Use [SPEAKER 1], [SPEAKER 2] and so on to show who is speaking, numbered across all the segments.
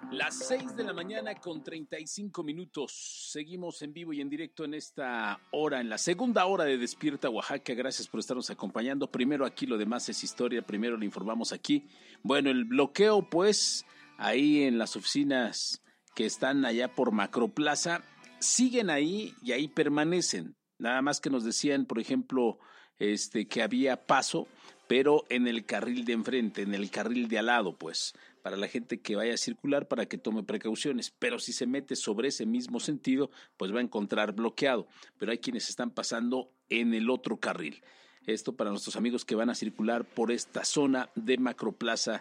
[SPEAKER 1] Las 6:35 a.m. Seguimos en vivo y en directo en esta hora, en la segunda hora de Despierta Oaxaca. Gracias por estarnos acompañando. Primero aquí lo demás es historia, primero le informamos aquí. Bueno, el bloqueo pues ahí en las oficinas que están allá por Macroplaza, siguen ahí y ahí permanecen. Nada más que nos decían, por ejemplo, que había paso, pero en el carril de enfrente, en el carril de al lado, pues, para la gente que vaya a circular, para que tome precauciones, pero si se mete sobre ese mismo sentido, pues va a encontrar bloqueado, pero hay quienes están pasando en el otro carril. Esto para nuestros amigos que van a circular por esta zona de Macroplaza,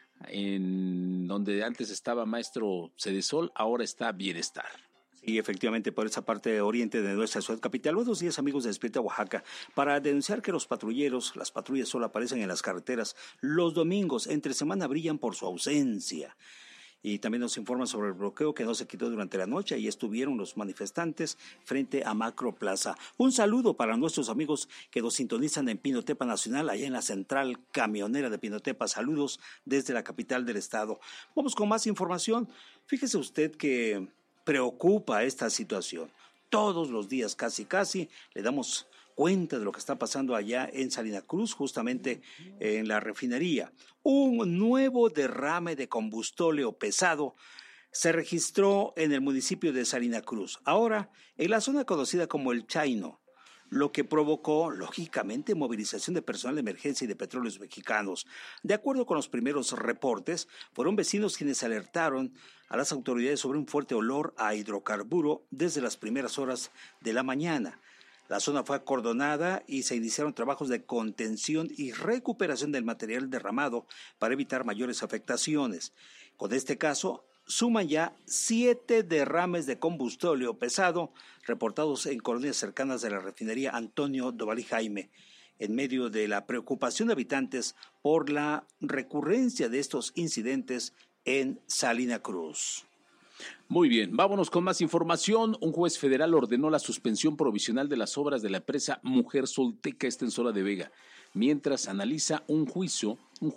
[SPEAKER 1] en donde antes estaba Maestro Cedesol, ahora está Bienestar.
[SPEAKER 2] Y efectivamente por esa parte oriente de nuestra ciudad capital. Buenos días, amigos de Despierta Oaxaca. Para denunciar que las patrullas solo aparecen en las carreteras los domingos, entre semana brillan por su ausencia. Y también nos informan sobre el bloqueo que no se quitó durante la noche. Ahí estuvieron los manifestantes frente a Macroplaza. Un saludo para nuestros amigos que nos sintonizan en Pinotepa Nacional, allá en la central camionera de Pinotepa. Saludos desde la capital del estado. Vamos con más información. Fíjese usted que preocupa esta situación. Todos los días casi le damos cuenta de lo que está pasando allá en Salina Cruz, justamente en la refinería. Un nuevo derrame de combustóleo pesado se registró en el municipio de Salina Cruz, ahora en la zona conocida como El Chaino, lo que provocó, lógicamente, movilización de personal de emergencia y de Petróleos Mexicanos. De acuerdo con los primeros reportes, fueron vecinos quienes alertaron a las autoridades sobre un fuerte olor a hidrocarburo desde las primeras horas de la mañana. La zona fue acordonada y se iniciaron trabajos de contención y recuperación del material derramado para evitar mayores afectaciones. Con este caso, suman ya 7 derrames de combustóleo pesado reportados en colonias cercanas de la refinería Antonio Doval Jaime, en medio de la preocupación de habitantes por la recurrencia de estos incidentes en Salina Cruz.
[SPEAKER 1] Muy bien, vámonos con más información. Un juez federal ordenó la suspensión provisional de las obras de la empresa Mujer Solteca Extensora de Vega, mientras analiza un juicio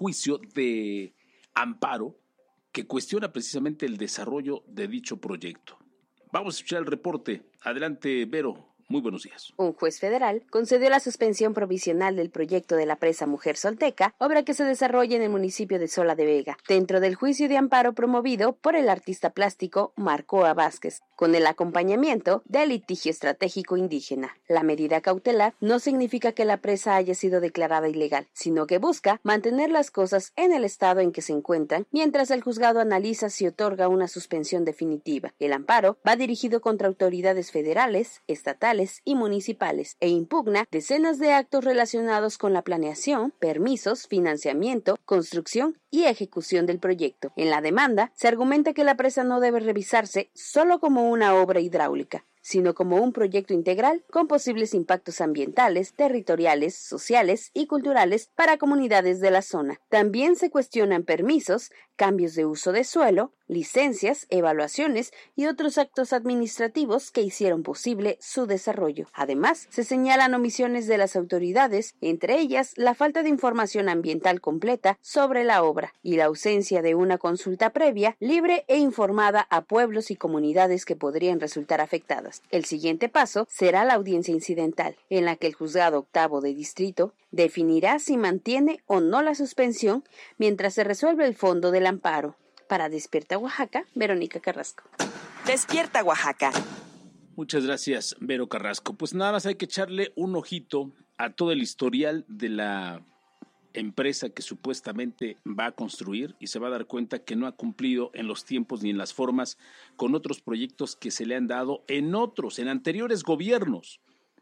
[SPEAKER 1] de amparo que cuestiona precisamente el desarrollo de dicho proyecto. Vamos a escuchar el reporte. Adelante, Vero. Muy buenos días.
[SPEAKER 3] Un juez federal concedió la suspensión provisional del proyecto de la presa Mujer Solteca, obra que se desarrolla en el municipio de Sola de Vega, dentro del juicio de amparo promovido por el artista plástico Marcoa Vázquez, con el acompañamiento del litigio estratégico indígena. La medida cautelar no significa que la presa haya sido declarada ilegal, sino que busca mantener las cosas en el estado en que se encuentran, mientras el juzgado analiza si otorga una suspensión definitiva. El amparo va dirigido contra autoridades federales, estatales y municipales e impugna decenas de actos relacionados con la planeación, permisos, financiamiento, construcción y ejecución del proyecto. En la demanda se argumenta que la presa no debe revisarse solo como una obra hidráulica, sino como un proyecto integral con posibles impactos ambientales, territoriales, sociales y culturales para comunidades de la zona. También se cuestionan permisos, cambios de uso de suelo, licencias, evaluaciones y otros actos administrativos que hicieron posible su desarrollo. Además, se señalan omisiones de las autoridades, entre ellas la falta de información ambiental completa sobre la obra y la ausencia de una consulta previa, libre e informada a pueblos y comunidades que podrían resultar afectadas. El siguiente paso será la audiencia incidental, en la que el juzgado octavo de distrito definirá si mantiene o no la suspensión mientras se resuelve el fondo del amparo. Para Despierta Oaxaca, Verónica Carrasco.
[SPEAKER 4] Despierta Oaxaca.
[SPEAKER 1] Muchas gracias, Vero Carrasco. Pues nada más hay que echarle un ojito a todo el historial de la empresa que supuestamente va a construir y se va a dar cuenta que no ha cumplido en los tiempos ni en las formas con otros proyectos que se le han dado en anteriores gobiernos.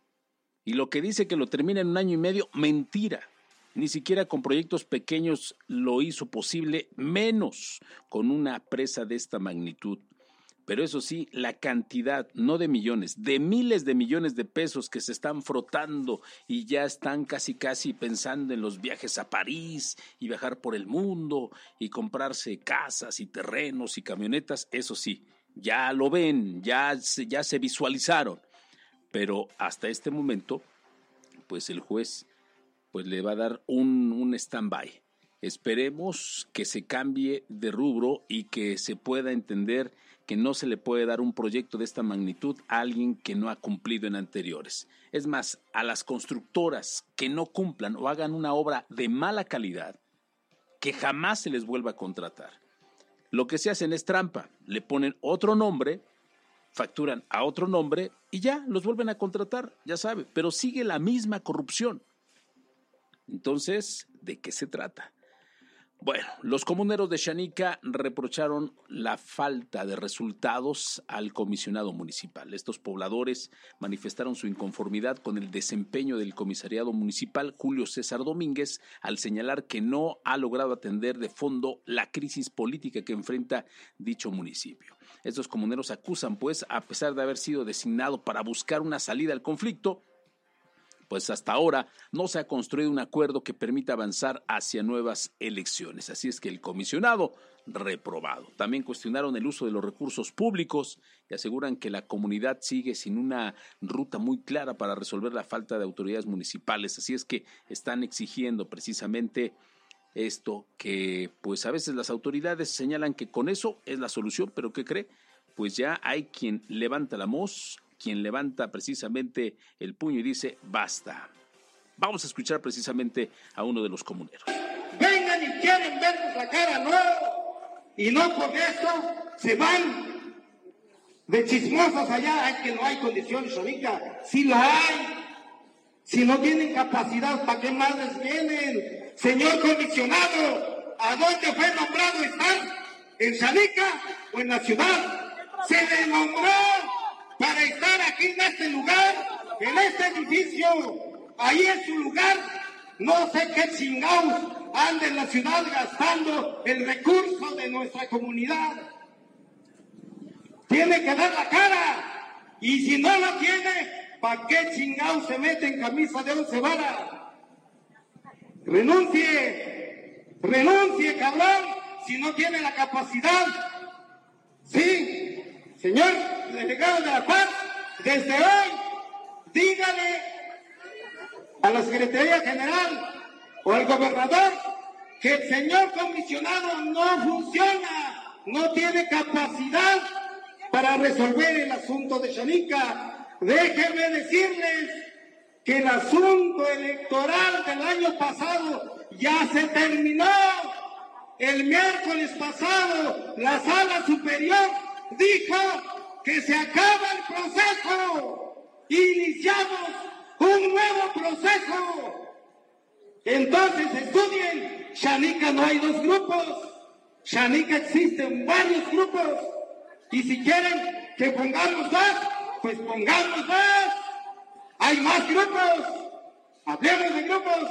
[SPEAKER 1] Y lo que dice que lo termina en 1 año y medio, mentira. Ni siquiera con proyectos pequeños lo hizo posible, menos con una presa de esta magnitud. Pero eso sí, la cantidad, no de millones, de miles de millones de pesos que se están frotando y ya están casi pensando en los viajes a París y viajar por el mundo y comprarse casas y terrenos y camionetas, eso sí, ya lo ven, ya se visualizaron. Pero hasta este momento, pues el juez pues le va a dar un stand-by. Esperemos que se cambie de rubro y que se pueda entender que no se le puede dar un proyecto de esta magnitud a alguien que no ha cumplido en anteriores. Es más, a las constructoras que no cumplan o hagan una obra de mala calidad, que jamás se les vuelva a contratar. Lo que se hacen es trampa, le ponen otro nombre, facturan a otro nombre y ya los vuelven a contratar, ya sabe, pero sigue la misma corrupción. Entonces, ¿de qué se trata? Bueno, los comuneros de Xanica reprocharon la falta de resultados al comisionado municipal. Estos pobladores manifestaron su inconformidad con el desempeño del comisariado municipal Julio César Domínguez al señalar que no ha logrado atender de fondo la crisis política que enfrenta dicho municipio. Estos comuneros acusan, pues, a pesar de haber sido designado para buscar una salida al conflicto, pues hasta ahora no se ha construido un acuerdo que permita avanzar hacia nuevas elecciones. Así es que el comisionado reprobado. También cuestionaron el uso de los recursos públicos y aseguran que la comunidad sigue sin una ruta muy clara para resolver la falta de autoridades municipales. Así es que están exigiendo precisamente esto, que pues a veces las autoridades señalan que con eso es la solución, pero ¿qué cree? Pues ya hay quien levanta la voz, quien levanta precisamente el puño y dice basta. Vamos a escuchar precisamente a uno de los comuneros.
[SPEAKER 5] Vengan y quieren vernos la cara, no, y no por eso se van de chismosos allá. Ay, que no hay condiciones, Xanica, sí lo hay. Si no tienen capacidad, ¿para qué madres vienen? Señor comisionado, ¿a dónde fue nombrado estar? ¿En Xanica o en la ciudad? Se le nombró para estar aquí en este lugar, en este edificio. Ahí es su lugar. No sé qué chingados anda en la ciudad gastando el recurso de nuestra comunidad. Tiene que dar la cara. Y si no la tiene, ¿para qué chingados se mete en camisa de 11 varas? Renuncie, cabrón, si no tiene la capacidad. Sí, señor delegado de la Paz, desde hoy, dígale a la Secretaría General o al gobernador que el señor comisionado no funciona, no tiene capacidad para resolver el asunto de Xanica. Déjenme decirles que el asunto electoral del año pasado ya se terminó. El miércoles pasado, la Sala Superior dijo que se acaba el proceso. Iniciamos un nuevo proceso. Entonces estudien. Xanica no hay dos grupos. Xanica existen varios grupos. Y si quieren que pongamos más, pues pongamos más. Hay más grupos. Hablemos de grupos.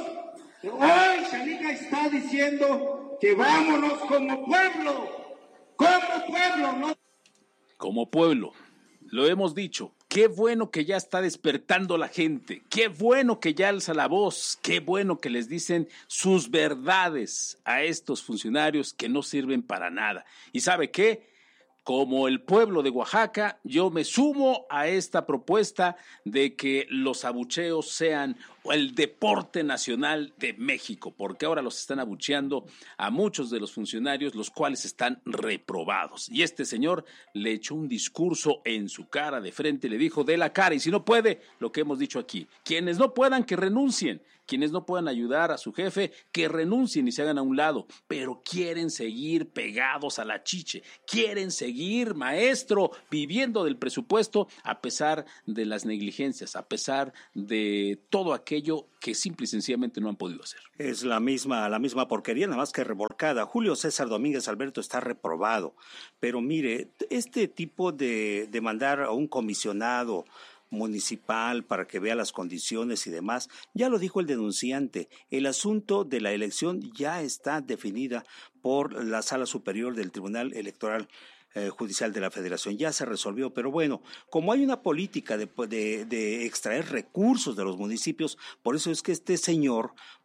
[SPEAKER 5] Hoy Xanica está diciendo que vámonos como pueblo. Como pueblo, no.
[SPEAKER 1] Como pueblo, lo hemos dicho. Qué bueno que ya está despertando la gente, qué bueno que ya alza la voz, qué bueno que les dicen sus verdades a estos funcionarios que no sirven para nada. ¿Y sabe qué? Como el pueblo de Oaxaca, yo me sumo a esta propuesta de que los abucheos sean el deporte nacional de México, porque ahora los están abucheando a muchos de los funcionarios, los cuales están reprobados. Y este señor le echó un discurso en su cara de frente, le dijo de la cara, y si no puede, lo que hemos dicho aquí, quienes no puedan que renuncien, quienes no puedan ayudar a su jefe, que renuncien y se hagan a un lado, pero quieren seguir pegados a la chiche, quieren seguir, maestro, viviendo del presupuesto a pesar de las negligencias, a pesar de todo aquello que simple y sencillamente no han podido hacer.
[SPEAKER 2] Es la misma porquería, nada más que revolcada. Julio César Domínguez Alberto está reprobado, pero mire, este tipo de mandar a un comisionado municipal para que vea las condiciones y demás, ya lo dijo el denunciante, el asunto de la elección ya está definida por la Sala Superior del Tribunal Electoral Judicial de la Federación, ya se resolvió, pero bueno, como hay una política de extraer recursos de los municipios, por eso es que este señor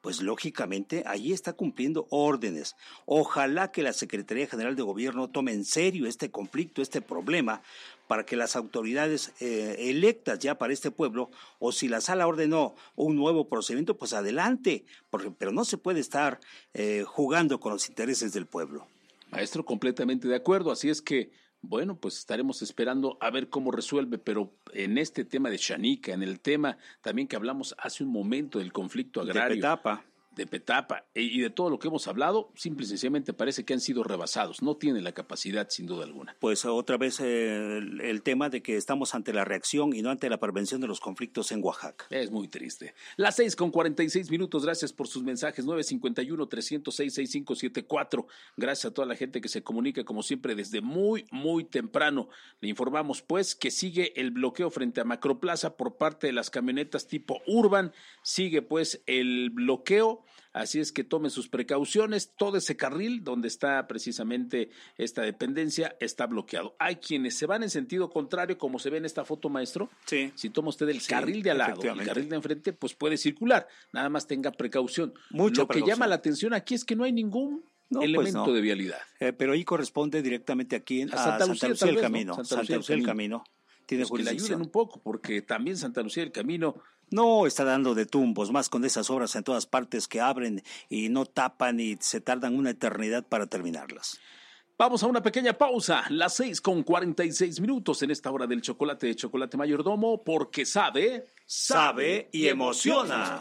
[SPEAKER 2] pues lógicamente ahí está cumpliendo órdenes. Ojalá que la Secretaría General de Gobierno tome en serio este conflicto, este problema, para que las autoridades electas ya para este pueblo, o si la sala ordenó un nuevo procedimiento, pues adelante, pero no se puede estar jugando con los intereses del pueblo.
[SPEAKER 1] Maestro, completamente de acuerdo, así es que, bueno, pues estaremos esperando a ver cómo resuelve, pero en este tema de Xanica, en el tema también que hablamos hace un momento del conflicto agrario. De Petapa y de todo lo que hemos hablado, simple y sencillamente parece que han sido rebasados, no tienen la capacidad sin duda alguna.
[SPEAKER 2] Pues otra vez el tema de que estamos ante la reacción y no ante la prevención de los conflictos en Oaxaca.
[SPEAKER 1] Es muy triste. Las 6:46, gracias por sus mensajes, 951-306-6574, gracias a toda la gente que se comunica como siempre desde muy temprano. Le informamos pues que sigue el bloqueo frente a Macroplaza por parte de las camionetas tipo Urban, sigue pues el bloqueo. Así es que tomen sus precauciones, todo ese carril donde está precisamente esta dependencia está bloqueado. Hay quienes se van en sentido contrario, como se ve en esta foto, maestro.
[SPEAKER 2] Sí.
[SPEAKER 1] Si toma usted el carril de al lado, el carril de enfrente, pues puede circular, nada más tenga precaución. Lo que llama la atención aquí es que no hay ningún elemento de vialidad.
[SPEAKER 2] Pero ahí corresponde directamente aquí a Santa Lucía del Camino. Santa Lucía del Camino. Tiene
[SPEAKER 1] pues que le ayuden un poco, porque también Santa Lucía del Camino
[SPEAKER 2] no está dando de tumbos, más con esas obras en todas partes que abren y no tapan y se tardan una eternidad para terminarlas.
[SPEAKER 1] Vamos a una pequeña pausa, las 6:46 en esta hora del chocolate de Chocolate Mayordomo, porque sabe
[SPEAKER 2] y emociona.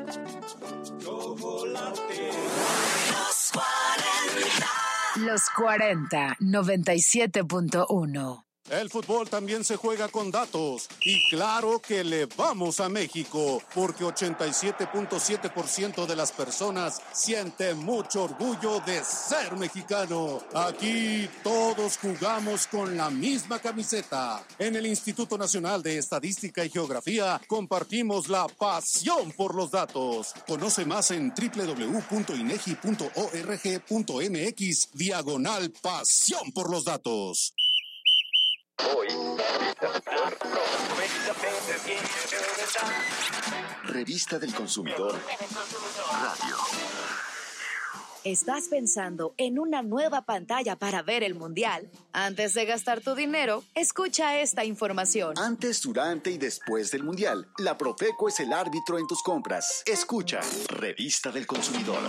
[SPEAKER 6] Chocolate. Los 40, 97.1.
[SPEAKER 7] El fútbol también se juega con datos y claro que le vamos a México porque 87.7% de las personas siente mucho orgullo de ser mexicano. Aquí todos jugamos con la misma camiseta. En el Instituto Nacional de Estadística y Geografía compartimos la pasión por los datos. Conoce más en www.inegi.org.mx/pasión por los datos.
[SPEAKER 8] Hoy, Revista del Consumidor Radio.
[SPEAKER 9] ¿Estás pensando en una nueva pantalla para ver el Mundial? Antes de gastar tu dinero, escucha esta información.
[SPEAKER 8] Antes, durante y después del Mundial, la Profeco es el árbitro en tus compras. Escucha, Revista del Consumidor.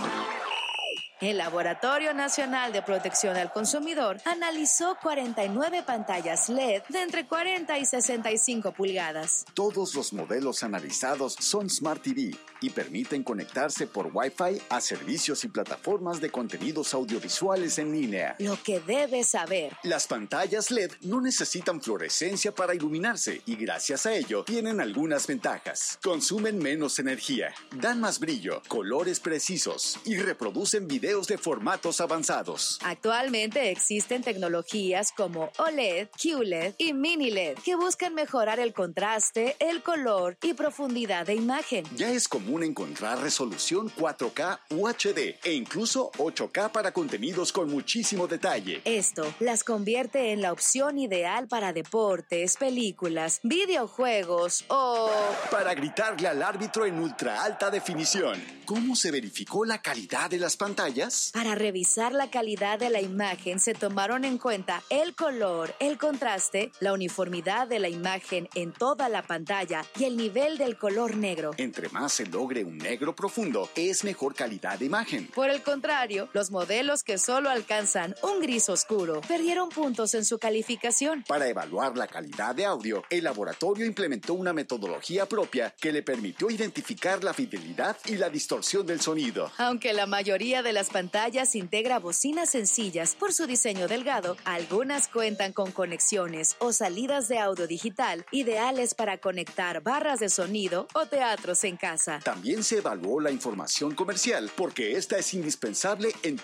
[SPEAKER 9] El Laboratorio Nacional de Protección al Consumidor analizó 49 pantallas LED de entre 40 y 65 pulgadas.
[SPEAKER 8] Todos los modelos analizados son Smart TV y permiten conectarse por Wi-Fi a servicios y plataformas de contenidos audiovisuales en línea.
[SPEAKER 9] Lo que debes saber:
[SPEAKER 8] las pantallas LED no necesitan fluorescencia para iluminarse y gracias a ello tienen algunas ventajas. Consumen menos energía, dan más brillo, colores precisos y reproducen videos de formatos avanzados.
[SPEAKER 9] Actualmente existen tecnologías como OLED, QLED y Mini LED que buscan mejorar el contraste, el color y profundidad de imagen.
[SPEAKER 8] Ya es común encontrar resolución 4K UHD e incluso 8K para contenidos con muchísimo detalle.
[SPEAKER 9] Esto las convierte en la opción ideal para deportes, películas, videojuegos o
[SPEAKER 8] para gritarle al árbitro en ultra alta definición. ¿Cómo se verificó la calidad de las pantallas?
[SPEAKER 9] Para revisar la calidad de la imagen se tomaron en cuenta el color, el contraste, la uniformidad de la imagen en toda la pantalla y el nivel del color negro.
[SPEAKER 8] Entre más se logre un negro profundo, es mejor calidad de imagen.
[SPEAKER 9] Por el contrario, los modelos que solo alcanzan un gris oscuro perdieron puntos en su calificación.
[SPEAKER 8] Para evaluar la calidad de audio, el laboratorio implementó una metodología propia que le permitió identificar la fidelidad y la distorsión del sonido.
[SPEAKER 9] Aunque la mayoría de las pantallas integra bocinas sencillas por su diseño delgado, algunas cuentan con conexiones o salidas de audio digital ideales para conectar barras de sonido o teatros en casa.
[SPEAKER 8] También se evaluó la información comercial porque esta es indispensable en todos los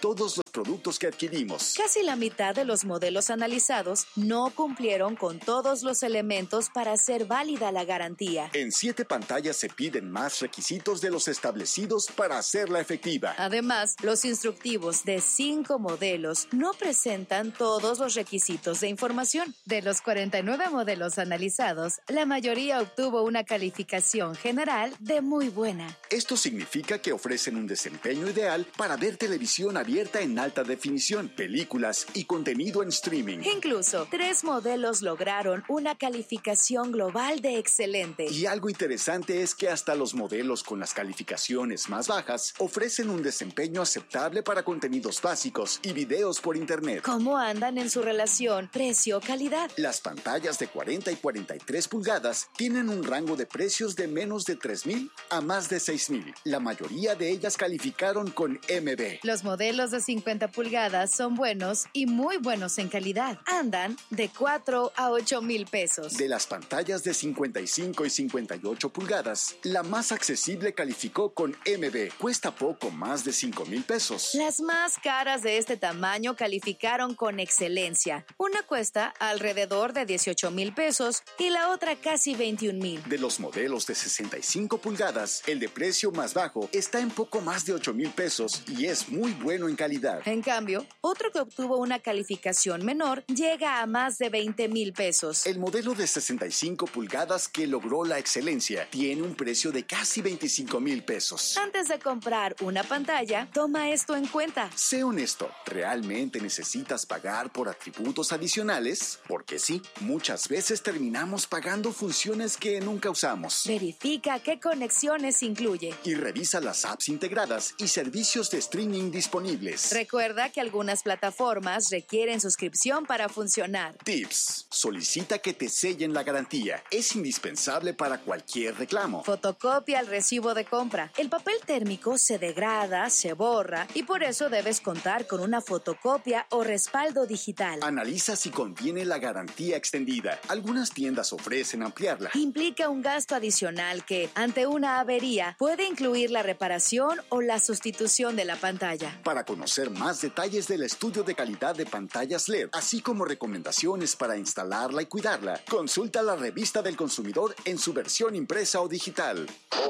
[SPEAKER 8] productos que adquirimos.
[SPEAKER 9] Casi la mitad de los modelos analizados no cumplieron con todos los elementos para hacer válida la garantía.
[SPEAKER 8] En 7 pantallas se piden más requisitos de los establecidos para hacerla efectiva.
[SPEAKER 9] Además, los instructivos de 5 modelos no presentan todos los requisitos de información. De los 49 modelos analizados, la mayoría obtuvo una calificación general de muy buena.
[SPEAKER 8] Esto significa que ofrecen un desempeño ideal para ver televisión abierta en alta definición, películas y contenido en streaming.
[SPEAKER 9] Incluso, 3 modelos lograron una calificación global de excelente.
[SPEAKER 8] Y algo interesante es que hasta los modelos con las calificaciones más bajas ofrecen un desempeño aceptable para contenidos básicos y videos por internet.
[SPEAKER 9] ¿Cómo andan en su relación precio-calidad?
[SPEAKER 8] Las pantallas de 40 y 43 pulgadas tienen un rango de precios de menos de 3,000 a más de 6,000. La mayoría de ellas calificaron con MB.
[SPEAKER 9] Los modelos de 50 pulgadas son buenos y muy buenos en calidad. Andan de 4 a 8,000 pesos.
[SPEAKER 8] De las pantallas de 55 y 58 pulgadas, la más accesible calificó con MB. Cuesta poco más de 5,000 pesos.
[SPEAKER 9] Las más caras de este tamaño calificaron con excelencia. Una cuesta alrededor de 18,000 pesos y la otra casi 21,000.
[SPEAKER 8] De los modelos de 65 pulgadas, el de precio más bajo está en poco más de 8,000 pesos y es muy bueno en calidad.
[SPEAKER 9] En cambio, otro que obtuvo una calificación menor llega a más de 20,000 pesos.
[SPEAKER 8] El modelo de 65 pulgadas que logró la excelencia tiene un precio de casi 25,000 pesos.
[SPEAKER 9] Antes de comprar una pantalla, toma esto en cuenta.
[SPEAKER 8] Sé honesto, ¿realmente necesitas pagar por atributos adicionales? Porque sí, muchas veces terminamos pagando funciones que nunca usamos.
[SPEAKER 9] Verifica qué conexiones incluye.
[SPEAKER 8] Y revisa las apps integradas y servicios de streaming disponibles.
[SPEAKER 9] Recuerda que algunas plataformas requieren suscripción para funcionar.
[SPEAKER 8] Tips: solicita que te sellen la garantía. Es indispensable para cualquier reclamo.
[SPEAKER 9] Fotocopia el recibo de compra. El papel térmico se degrada, se borra y por eso debes contar con una fotocopia o respaldo digital.
[SPEAKER 8] Analiza si conviene la garantía extendida. Algunas tiendas ofrecen ampliarla.
[SPEAKER 9] Implica un gasto adicional que, ante una avería, puede incluir la reparación o la sustitución de la pantalla.
[SPEAKER 8] Para conocer más detalles del estudio de calidad de pantallas LED, así como recomendaciones para instalarla y cuidarla, consulta la Revista del Consumidor en su versión impresa o digital.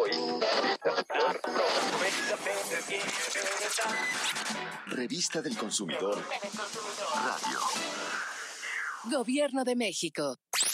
[SPEAKER 8] Revista del Consumidor Radio.
[SPEAKER 6] Gobierno de México.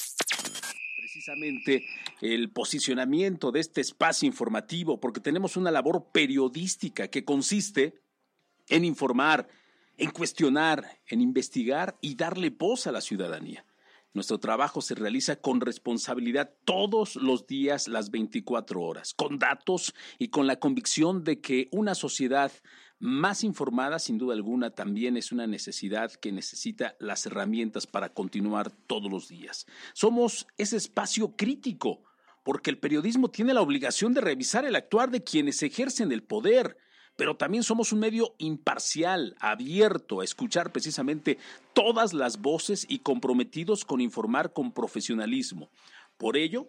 [SPEAKER 1] Precisamente el posicionamiento de este espacio informativo, porque tenemos una labor periodística que consiste en informar, en cuestionar, en investigar y darle voz a la ciudadanía. Nuestro trabajo se realiza con responsabilidad todos los días, las 24 horas, con datos y con la convicción de que una sociedad más informada, sin duda alguna, también es una necesidad que necesita las herramientas para continuar todos los días. Somos ese espacio crítico, porque el periodismo tiene la obligación de revisar el actuar de quienes ejercen el poder, pero también somos un medio imparcial, abierto a escuchar precisamente todas las voces y comprometidos con informar con profesionalismo. Por ello,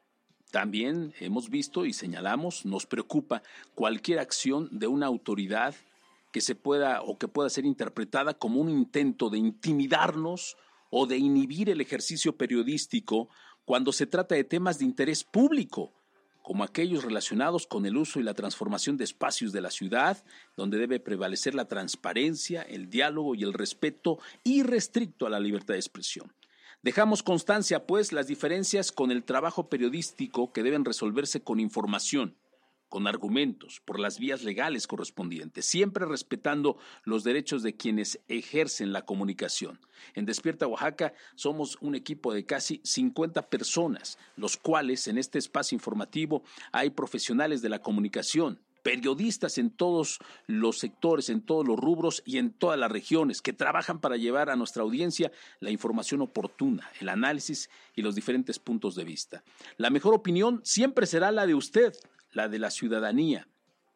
[SPEAKER 1] también hemos visto y señalamos, nos preocupa cualquier acción de una autoridad que se pueda o que pueda ser interpretada como un intento de intimidarnos o de inhibir el ejercicio periodístico cuando se trata de temas de interés público, como aquellos relacionados con el uso y la transformación de espacios de la ciudad, donde debe prevalecer la transparencia, el diálogo y el respeto irrestricto a la libertad de expresión. Dejamos constancia, pues, las diferencias con el trabajo periodístico que deben resolverse con información, con argumentos, por las vías legales correspondientes, siempre respetando los derechos de quienes ejercen la comunicación. En Despierta Oaxaca somos un equipo de casi 50 personas, los cuales en este espacio informativo hay profesionales de la comunicación, periodistas en todos los sectores, en todos los rubros y en todas las regiones que trabajan para llevar a nuestra audiencia la información oportuna, el análisis y los diferentes puntos de vista. La mejor opinión siempre será la de usted, la de la ciudadanía,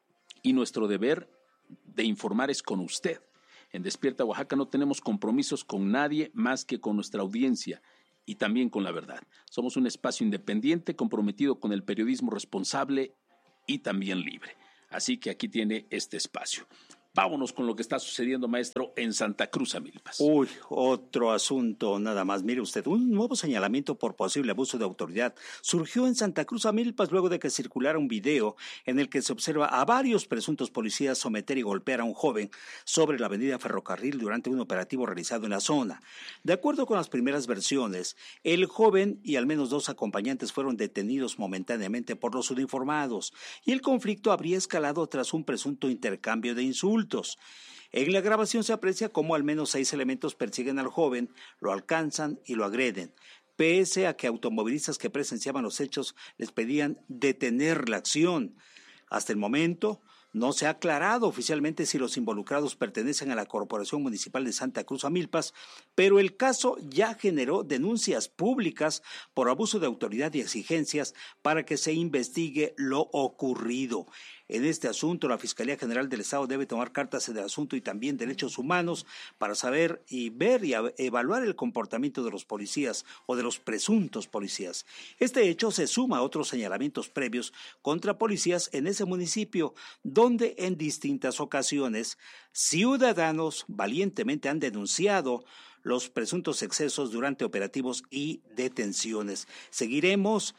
[SPEAKER 1] y nuestro deber de informar es con usted. En Despierta Oaxaca no tenemos compromisos con nadie más que con nuestra audiencia y también con la verdad. Somos un espacio independiente comprometido con el periodismo responsable y también libre. Así que aquí tiene este espacio. Vámonos con lo que está sucediendo, maestro, en Santa Cruz, Amilpas.
[SPEAKER 2] Uy, otro asunto nada más. Mire usted, un nuevo señalamiento por posible abuso de autoridad surgió en Santa Cruz, Amilpas, luego de que circulara un video en el que se observa a varios presuntos policías someter y golpear a un joven sobre la avenida Ferrocarril durante un operativo realizado en la zona. De acuerdo con las primeras versiones, el joven y al menos 2 acompañantes fueron detenidos momentáneamente por los uniformados y el conflicto habría escalado tras un presunto intercambio de insultos. En la grabación se aprecia cómo al menos 6 elementos persiguen al joven, lo alcanzan y lo agreden, pese a que automovilistas que presenciaban los hechos les pedían detener la acción. Hasta el momento, no se ha aclarado oficialmente si los involucrados pertenecen a la Corporación Municipal de Santa Cruz, Amilpas, pero el caso ya generó denuncias públicas por abuso de autoridad y exigencias para que se investigue lo ocurrido. En este asunto, la Fiscalía General del Estado debe tomar cartas en el asunto y también derechos humanos para saber y ver y evaluar el comportamiento de los policías o de los presuntos policías. Este hecho se suma a otros señalamientos previos contra policías en ese municipio, donde en distintas ocasiones ciudadanos valientemente han denunciado los presuntos excesos durante operativos y detenciones. Seguiremos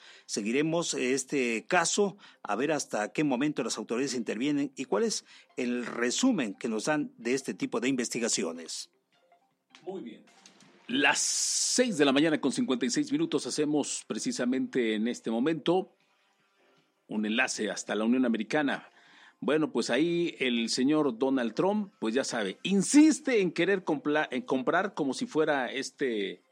[SPEAKER 2] este caso a ver hasta qué momento las autoridades intervienen y cuál es el resumen que nos dan de este tipo de investigaciones.
[SPEAKER 1] Muy bien. Las 6 de la mañana con 56 minutos hacemos precisamente en este momento un enlace hasta la Unión Americana. Bueno, pues ahí el señor Donald Trump, pues ya sabe, insiste en querer comprar como si fuera este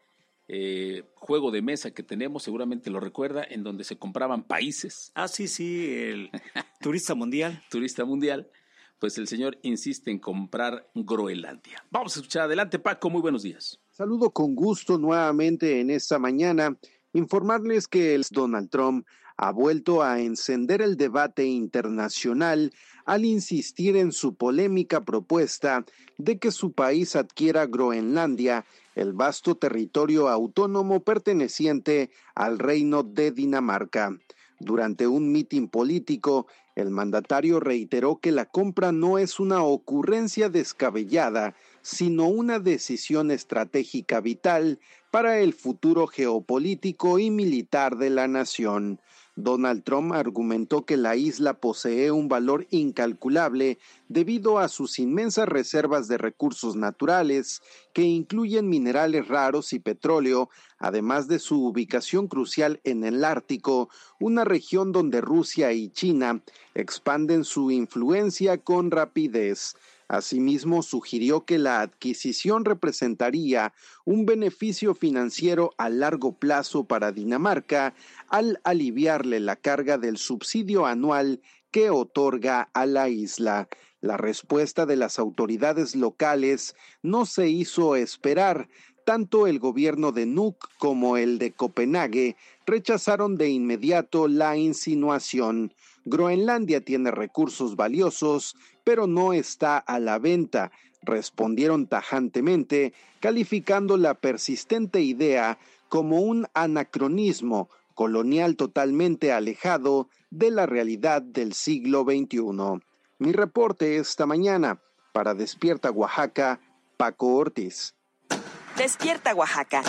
[SPEAKER 1] juego de mesa que tenemos, seguramente lo recuerda, en donde se compraban países.
[SPEAKER 2] Ah, sí, el turista mundial.
[SPEAKER 1] Turista mundial. Pues el señor insiste en comprar Groenlandia. Vamos a escuchar. Adelante, Paco, muy buenos días.
[SPEAKER 10] Saludo con gusto nuevamente en esta mañana. Informarles que el Donald Trump ha vuelto a encender el debate internacional al insistir en su polémica propuesta de que su país adquiera Groenlandia, el vasto territorio autónomo perteneciente al Reino de Dinamarca. Durante un mitin político, el mandatario reiteró que la compra no es una ocurrencia descabellada, sino una decisión estratégica vital para el futuro geopolítico y militar de la nación. Donald Trump argumentó que la isla posee un valor incalculable debido a sus inmensas reservas de recursos naturales, que incluyen minerales raros y petróleo, además de su ubicación crucial en el Ártico, una región donde Rusia y China expanden su influencia con rapidez. Asimismo, sugirió que la adquisición representaría un beneficio financiero a largo plazo para Dinamarca al aliviarle la carga del subsidio anual que otorga a la isla. La respuesta de las autoridades locales no se hizo esperar. Tanto el gobierno de Nuuk como el de Copenhague rechazaron de inmediato la insinuación. Groenlandia tiene recursos valiosos, pero no está a la venta, respondieron tajantemente, calificando la persistente idea como un anacronismo colonial totalmente alejado de la realidad del siglo XXI. Mi reporte esta mañana para Despierta Oaxaca, Paco Ortiz.
[SPEAKER 4] Despierta Oaxaca.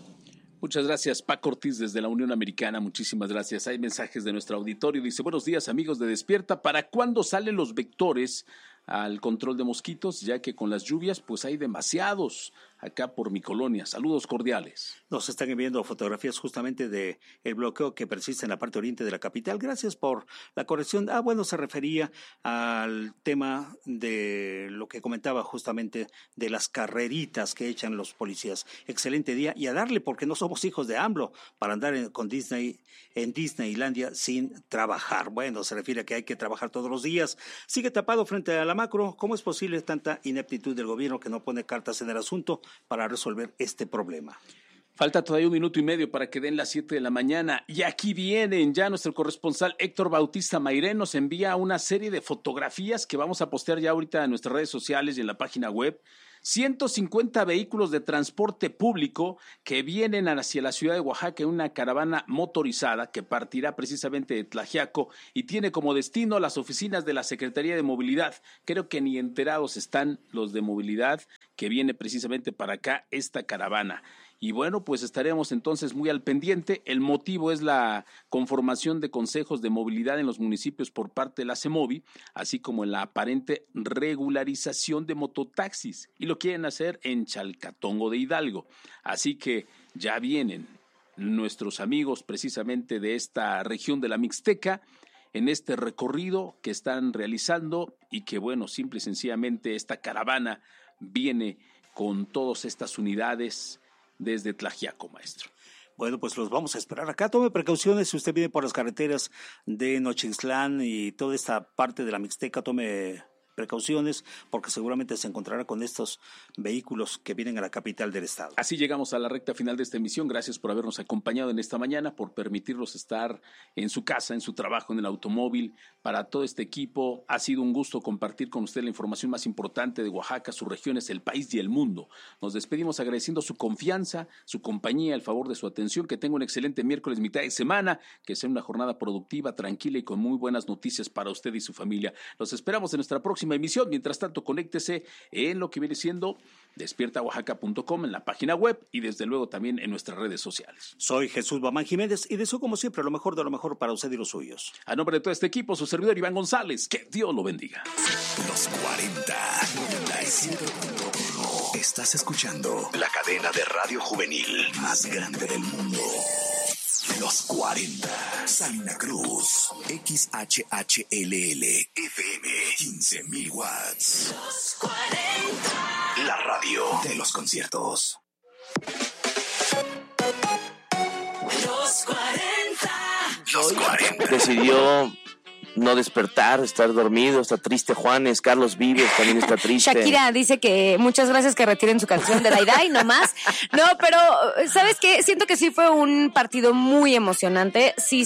[SPEAKER 1] Muchas gracias, Paco Ortiz, desde la Unión Americana. Muchísimas gracias. Hay mensajes de nuestro auditorio. Dice, buenos días, amigos de Despierta. ¿Para cuándo salen los vectores al control de mosquitos? Ya que con las lluvias, pues hay demasiados acá por mi colonia. Saludos cordiales.
[SPEAKER 2] Nos están enviando fotografías justamente de el bloqueo que persiste en la parte oriente de la capital. Gracias por la corrección. Se refería al tema de lo que comentaba justamente de las carreritas que echan los policías. Excelente día y a darle, porque no somos hijos de AMLO para andar en Disneylandia sin trabajar. Bueno, se refiere a que hay que trabajar todos los días. Sigue tapado frente a la macro. ¿Cómo es posible tanta ineptitud del gobierno que no pone cartas en el asunto para resolver este problema?
[SPEAKER 1] Falta todavía 1 minuto y medio para que den las 7 de la mañana. Y aquí vienen ya nuestro corresponsal Héctor Bautista Mairén nos envía una serie de fotografías que vamos a postear ya ahorita en nuestras redes sociales y en la página web 150 vehículos de transporte público que vienen hacia la ciudad de Oaxaca en una caravana motorizada que partirá precisamente de Tlaxiaco y tiene como destino las oficinas de la Secretaría de Movilidad. Creo que ni enterados están los de movilidad que viene precisamente para acá esta caravana. Y bueno, pues estaremos entonces muy al pendiente. El motivo es la conformación de consejos de movilidad en los municipios por parte de la CEMOVI, así como la aparente regularización de mototaxis. Y lo quieren hacer en Chalcatongo de Hidalgo. Así que ya vienen nuestros amigos precisamente de esta región de la Mixteca en este recorrido que están realizando y que bueno, simple y sencillamente esta caravana viene con todas estas unidades desde Tlaxiaco, maestro.
[SPEAKER 2] Bueno, pues los vamos a esperar acá. Tome precauciones si usted viene por las carreteras de Nochistlán y toda esta parte de la Mixteca, tome precauciones porque seguramente se encontrará con estos vehículos que vienen a la capital del estado.
[SPEAKER 1] Así llegamos a la recta final de esta emisión. Gracias por habernos acompañado en esta mañana, por permitirnos estar en su casa, en su trabajo, en el automóvil. Para todo este equipo ha sido un gusto compartir con usted la información más importante de Oaxaca, sus regiones, el país y el mundo. Nos despedimos agradeciendo su confianza, su compañía, el favor de su atención. Que tenga un excelente miércoles, mitad de semana, que sea una jornada productiva, tranquila y con muy buenas noticias para usted y su familia. Los esperamos en nuestra próxima emisión. Mientras tanto, conéctese en lo que viene siendo despiertaoaxaca.com, en la página web y desde luego también en nuestras redes sociales.
[SPEAKER 2] Soy Jesús Bamán Jiménez y deseo como siempre lo mejor de lo mejor para usted y los suyos.
[SPEAKER 1] A nombre de todo este equipo, su servidor Iván González, que Dios lo bendiga.
[SPEAKER 11] Los 40 97.1. Estás escuchando la cadena de radio juvenil más grande del mundo. Los 40. Salina Cruz. XHHLL. FM. 15,000 watts. Los 40. La radio de los conciertos.
[SPEAKER 12] Los 40.
[SPEAKER 11] Los 40.
[SPEAKER 13] Decidió no despertar, estar dormido, está triste Juanes, Carlos Vives también está triste.
[SPEAKER 14] Shakira dice que muchas gracias que retiren su canción de Dai no más. No, pero ¿sabes qué? Siento que sí fue un partido muy emocionante. Sí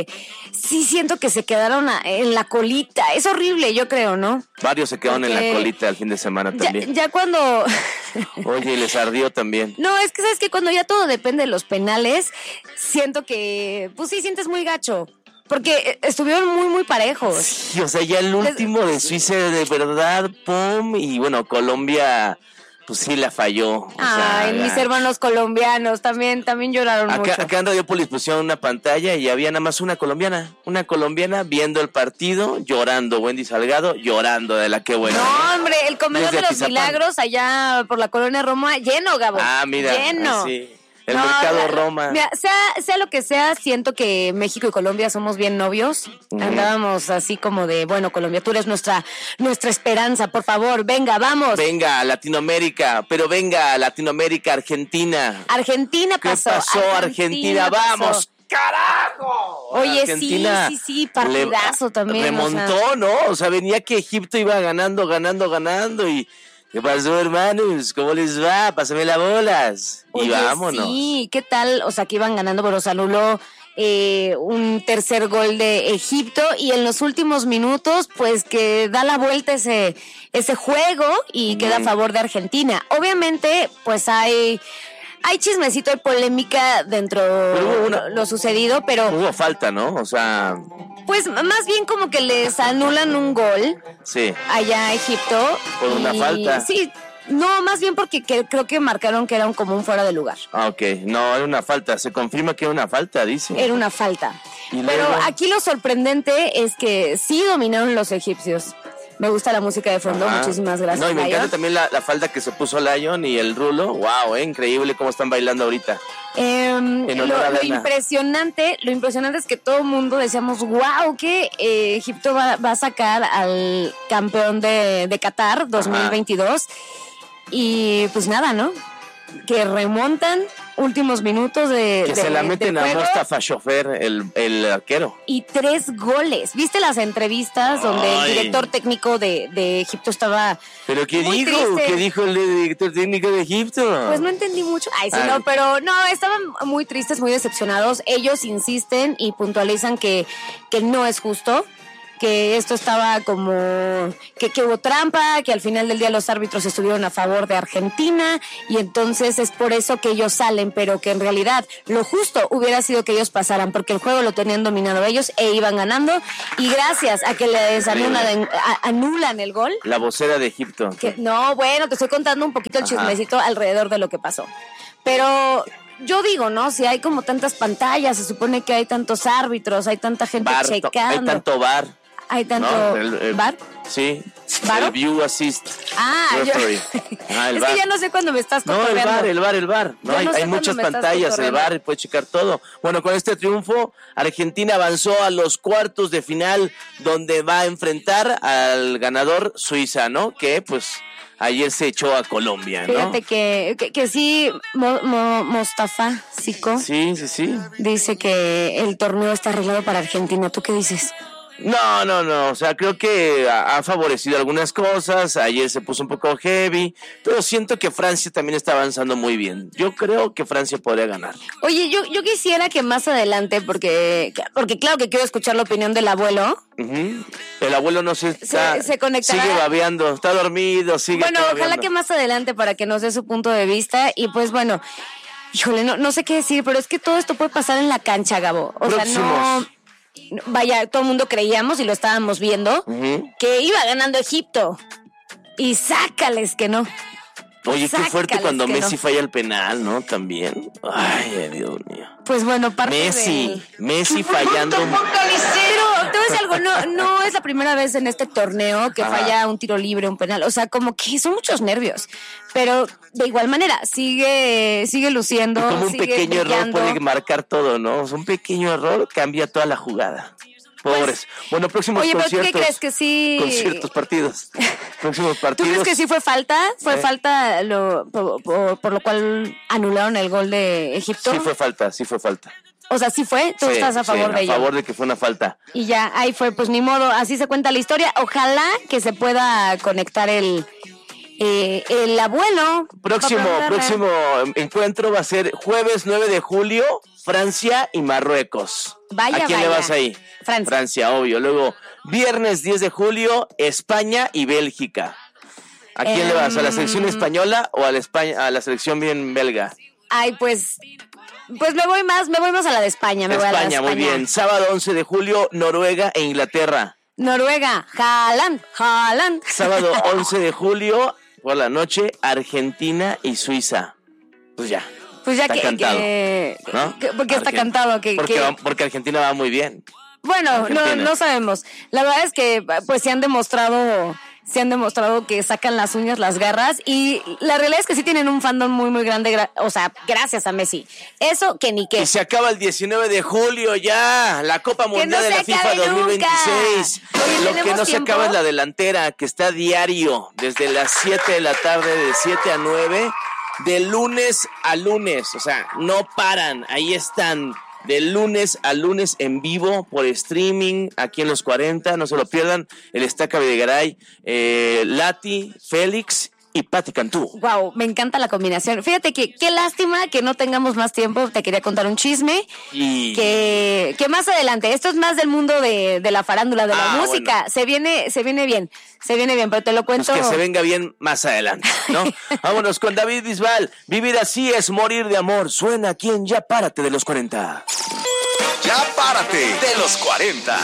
[SPEAKER 14] siento que se quedaron en la colita. Es horrible, yo creo, ¿no?
[SPEAKER 13] Varios se quedaron en la colita el fin de semana también.
[SPEAKER 14] Ya cuando...
[SPEAKER 13] Oye, les ardió también.
[SPEAKER 14] No, es que ¿sabes qué? Cuando ya todo depende de los penales, siento que, pues sí, sientes muy gacho. Porque estuvieron muy, muy parejos.
[SPEAKER 13] Sí, o sea, ya el último de Suiza de verdad, pum, y bueno, Colombia, pues sí la falló.
[SPEAKER 14] Ay, mis hermanos colombianos también lloraron mucho.
[SPEAKER 13] Acá en Radiopolis pusieron una pantalla y había nada más una colombiana viendo el partido, llorando, Wendy Salgado, llorando de la que buena.
[SPEAKER 14] No, hombre, el comedor de los
[SPEAKER 13] Atizapán.
[SPEAKER 14] Milagros allá por la colonia Roma, lleno, Gabo.
[SPEAKER 13] Ah, mira,
[SPEAKER 14] lleno.
[SPEAKER 13] sí. El mercado Roma.
[SPEAKER 14] Mira, sea lo que sea, siento que México y Colombia somos bien novios. Andábamos así como de, bueno, Colombia, tú eres nuestra esperanza, por favor, venga, vamos.
[SPEAKER 13] Venga, Latinoamérica, pero venga, Latinoamérica, Argentina.
[SPEAKER 14] Argentina pasó.
[SPEAKER 13] ¿Qué pasó, Argentina? ¡Vamos! ¡Carajo!
[SPEAKER 14] Oye,
[SPEAKER 13] Argentina
[SPEAKER 14] sí, partidazo también.
[SPEAKER 13] Remontó, ¿no? O sea, venía que Egipto iba ganando y... ¿Qué pasó, hermanos? ¿Cómo les va? Pásame las bolas.
[SPEAKER 14] Oye,
[SPEAKER 13] y vámonos.
[SPEAKER 14] Sí, ¿qué tal? O sea, que iban ganando, pero se anuló un tercer gol de Egipto y en los últimos minutos, pues que da la vuelta ese juego y queda a favor de Argentina. Obviamente, pues hay chismecito, hay polémica dentro de lo sucedido, pero...
[SPEAKER 13] Hubo falta, ¿no? O sea...
[SPEAKER 14] Pues más bien como que les anulan un gol allá a Egipto.
[SPEAKER 13] Por una falta.
[SPEAKER 14] Sí, no, más bien porque creo que marcaron que era como un fuera de lugar.
[SPEAKER 13] Ah, ok. No, era una falta. Se confirma que era una falta, dice.
[SPEAKER 14] Era una falta. Pero aquí lo sorprendente es que sí dominaron los egipcios. Me gusta la música de fondo, muchísimas gracias.
[SPEAKER 13] No, y me
[SPEAKER 14] Lion.
[SPEAKER 13] encanta también la falda que se puso Lion y el rulo. Wow, increíble cómo están bailando ahorita.
[SPEAKER 14] Lo impresionante es que todo el mundo decíamos, wow, que Egipto va a sacar al campeón de Qatar 2022. Y pues nada, ¿no? Que remontan últimos minutos de
[SPEAKER 13] se la meten a Mostafa Chofer, el arquero.
[SPEAKER 14] Y 3 goles. ¿Viste las entrevistas donde el director técnico de Egipto estaba...
[SPEAKER 13] ¿Pero qué dijo?
[SPEAKER 14] Triste?
[SPEAKER 13] ¿Qué dijo el director técnico de Egipto?
[SPEAKER 14] Pues no entendí mucho. No, pero no, estaban muy tristes, muy decepcionados. Ellos insisten y puntualizan que no es justo que esto estaba como que hubo trampa, que al final del día los árbitros estuvieron a favor de Argentina y entonces es por eso que ellos salen, pero que en realidad lo justo hubiera sido que ellos pasaran porque el juego lo tenían dominado ellos e iban ganando y gracias a que les anulan el gol.
[SPEAKER 13] La vocera de Egipto.
[SPEAKER 14] No, bueno, te estoy contando un poquito el chismecito alrededor de lo que pasó. Pero yo digo, ¿no? Si hay como tantas pantallas, se supone que hay tantos árbitros, hay tanta gente checando.
[SPEAKER 13] Hay tanto VAR.
[SPEAKER 14] Hay tanto...
[SPEAKER 13] ¿No?
[SPEAKER 14] ¿VAR?
[SPEAKER 13] Sí.
[SPEAKER 14] ¿VAR?
[SPEAKER 13] El View Assist.
[SPEAKER 14] Es que ya no sé cuándo me estás cotorreando.
[SPEAKER 13] No, el VAR. No, hay muchas pantallas, el VAR puede checar todo. Bueno, con este triunfo, Argentina avanzó a los cuartos de final, donde va a enfrentar al ganador Suiza, ¿no? Que, pues... ayer se echó a Colombia, ¿no?
[SPEAKER 14] Fíjate que sí, Mostafa Siko.
[SPEAKER 13] Sí.
[SPEAKER 14] Dice que el torneo está arreglado para Argentina. ¿Tú qué dices?
[SPEAKER 13] No. O sea, creo que ha favorecido algunas cosas. Ayer se puso un poco heavy. Pero siento que Francia también está avanzando muy bien. Yo creo que Francia podría ganar.
[SPEAKER 14] Oye, yo quisiera que más adelante, porque claro que quiero escuchar la opinión del abuelo.
[SPEAKER 13] Uh-huh. El abuelo no se
[SPEAKER 14] conectará.
[SPEAKER 13] Sigue babeando, está dormido,
[SPEAKER 14] Bueno, ojalá que más adelante para que nos dé su punto de vista. Y pues bueno, híjole, no sé qué decir, pero es que todo esto puede pasar en la cancha, Gabo. O sea, no... Vaya, todo el mundo creíamos y lo estábamos viendo, que iba ganando Egipto. Y sácales que no.
[SPEAKER 13] Oye, qué fuerte cuando Messi falla el penal, ¿no? También. Ay, Dios mío.
[SPEAKER 14] Pues bueno,
[SPEAKER 13] Messi fallando.
[SPEAKER 14] Pero te voy a decir algo, no es la primera vez en este torneo que falla un tiro libre, un penal. O sea, como que son muchos nervios. Pero de igual manera, sigue luciendo.
[SPEAKER 13] Y como un pequeño error puede marcar todo, ¿no? O sea, un pequeño error cambia toda la jugada. Pobres. Bueno, próximos conciertos.
[SPEAKER 14] Oye, ¿pero tú qué crees que sí?
[SPEAKER 13] Conciertos, partidos. Próximos partidos.
[SPEAKER 14] ¿Tú crees que sí fue falta? ¿Fue falta por lo cual anularon el gol de Egipto?
[SPEAKER 13] Sí fue falta.
[SPEAKER 14] O sea, ¿sí fue? ¿Tú estás a favor de ello?
[SPEAKER 13] A favor de que fue una falta.
[SPEAKER 14] Y ya, ahí fue, pues ni modo, así se cuenta la historia. Ojalá que se pueda conectar el abuelo.
[SPEAKER 13] Próximo encuentro va a ser jueves 9 de julio, Francia y Marruecos. ¿A quién le vas ahí? Francia, obvio. Luego, viernes 10 de julio, España y Bélgica. ¿A quién le vas? ¿A la selección española o a la selección bien belga?
[SPEAKER 14] Ay, pues me voy más a la de España.
[SPEAKER 13] España, muy bien. Sábado 11 de julio, Noruega e Inglaterra.
[SPEAKER 14] Noruega, Haaland.
[SPEAKER 13] Sábado 11 de julio, por la noche, Argentina y Suiza. Pues ya está cantado. ¿No?
[SPEAKER 14] Porque está cantado.
[SPEAKER 13] Porque Argentina va muy bien.
[SPEAKER 14] Bueno, no sabemos. La verdad es que pues se han demostrado que sacan las uñas, las garras, y la realidad es que sí tienen un fandom muy, muy grande, o sea, gracias a Messi. Eso que ni qué.
[SPEAKER 13] Y se acaba el 19 de julio ya, la Copa Mundial de la FIFA 2026. Lo que no se acaba es la delantera, que está diario, desde las 7 de la tarde, de 7 a 9, de lunes a lunes, o sea, no paran, ahí están. De lunes a lunes en vivo por streaming aquí en los 40, no se lo pierdan. El Estaca Videgaray, Lati, Félix y Pati Cantú.
[SPEAKER 14] Wow, me encanta la combinación. Fíjate que qué lástima que no tengamos más tiempo. Te quería contar un chisme que más adelante. Esto es más del mundo de la farándula, de la música. Bueno. Se viene bien, pero te lo cuento.
[SPEAKER 13] Pues que se venga bien más adelante, ¿no? Vámonos con David Bisbal. Vivir así es morir de amor. Suena aquí en Ya Párate de los 40.
[SPEAKER 11] Ya Párate de los 40.